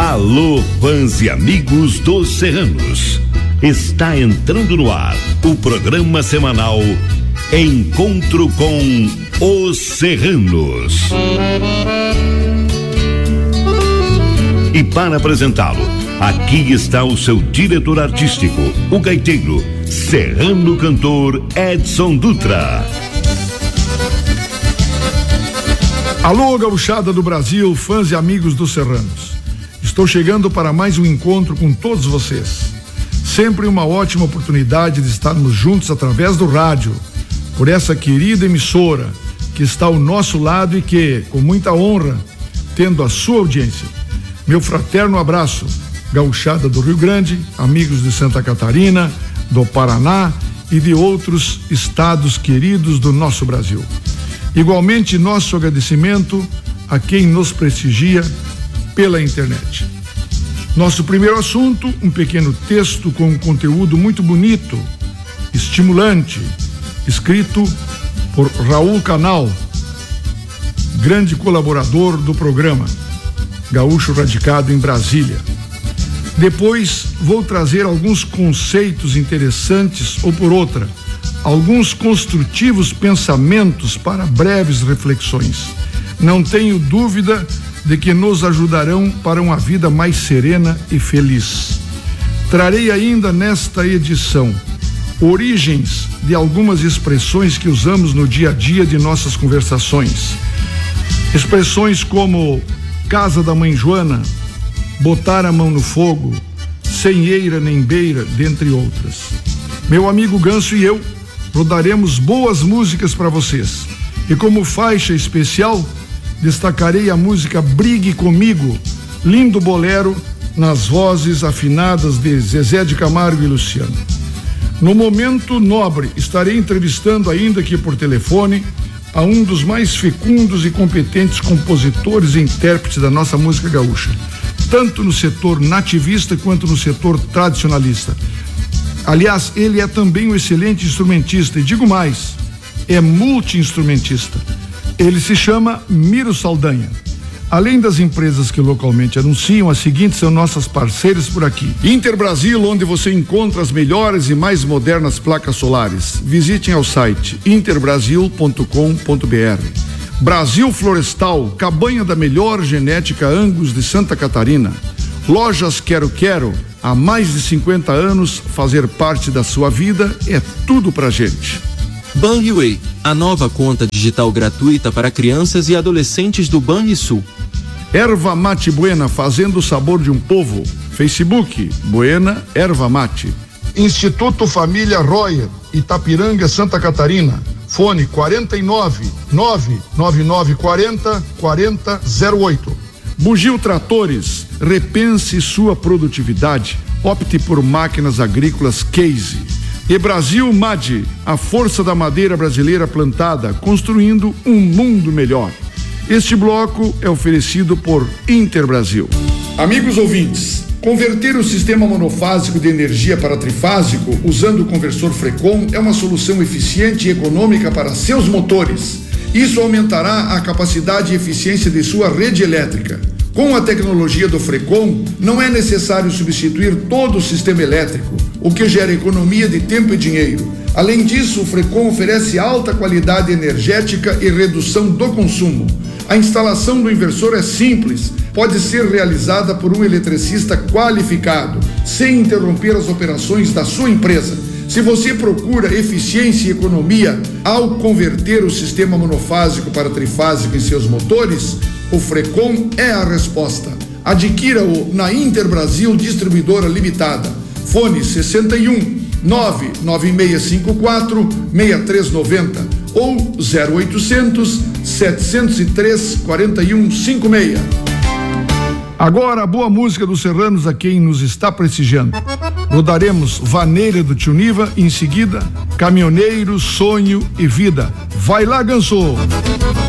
Alô, fãs e amigos dos Serranos. Está entrando no ar o programa semanal Encontro com os Serranos. E para apresentá-lo, aqui está o seu diretor artístico, o gaiteiro, serrano cantor Edson Dutra. Alô, gauchada do Brasil, fãs e amigos dos Serranos. Estou chegando para mais um encontro com todos vocês. Sempre uma ótima oportunidade de estarmos juntos através do rádio, por essa querida emissora que está ao nosso lado e que, com muita honra, tendo a sua audiência. Meu fraterno abraço, gauchada do Rio Grande, amigos de Santa Catarina, do Paraná e de outros estados queridos do nosso Brasil. Igualmente, nosso agradecimento a quem nos prestigia pela internet. Nosso primeiro assunto, um pequeno texto com um conteúdo muito bonito, estimulante, escrito por Raul Canal, grande colaborador do programa, gaúcho radicado em Brasília. Depois vou trazer alguns conceitos interessantes ou, por outra, alguns construtivos pensamentos para breves reflexões. Não tenho dúvida de que nos ajudarão para uma vida mais serena e feliz. Trarei ainda nesta edição origens de algumas expressões que usamos no dia a dia de nossas conversações. Expressões como casa da mãe Joana, botar a mão no fogo, sem eira nem beira, dentre outras. Meu amigo Ganso e eu rodaremos boas músicas para vocês. E como faixa especial, destacarei a música Brigue Comigo, lindo bolero nas vozes afinadas de Zezé de Camargo e Luciano. No momento nobre, estarei entrevistando ainda aqui por telefone a um dos mais fecundos e competentes compositores e intérpretes da nossa música gaúcha, tanto no setor nativista quanto no setor tradicionalista. Aliás, ele é também um excelente instrumentista e digo mais, é multi-instrumentista. Ele se chama Miro Saldanha. Além das empresas que localmente anunciam, as seguintes são nossas parceiras por aqui. Interbrasil, onde você encontra as melhores e mais modernas placas solares. Visitem ao site interbrasil.com.br. Brasil Florestal, cabanha da melhor genética Angus de Santa Catarina. Lojas Quero, há mais de 50 anos, fazer parte da sua vida é tudo pra gente. Banriway, a nova conta digital gratuita para crianças e adolescentes do Banrisul. Erva Mate Buena, fazendo o sabor de um povo. Facebook, Buena Erva Mate. Instituto Família Royer, Itapiranga, Santa Catarina. Fone 49 99940 4008. Bugio Tratores, repense sua produtividade. Opte por máquinas agrícolas Case. E Brasil MAD, a força da madeira brasileira plantada, construindo um mundo melhor. Este bloco é oferecido por Interbrasil. Amigos ouvintes, converter o sistema monofásico de energia para trifásico usando o conversor Frecon é uma solução eficiente e econômica para seus motores. Isso aumentará a capacidade e eficiência de sua rede elétrica. Com a tecnologia do Frecon, não é necessário substituir todo o sistema elétrico, o que gera economia de tempo e dinheiro. Além disso, o Frecon oferece alta qualidade energética e redução do consumo. A instalação do inversor é simples, pode ser realizada por um eletricista qualificado, sem interromper as operações da sua empresa. Se você procura eficiência e economia ao converter o sistema monofásico para trifásico em seus motores, o Frecon é a resposta. Adquira-o na Interbrasil Distribuidora Limitada. Fone 61 99654 6390 ou 0800 703 4156. Agora a boa música dos Serranos a quem nos está prestigiando. Rodaremos Vaneira do Tio Niva, em seguida Caminhoneiro, Sonho e Vida. Vai lá, Ganso!